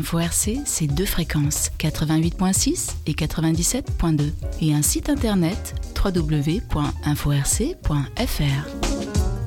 Info RC, c'est 2 fréquences, 88.6 et 97.2, et un site internet www.inforc.fr.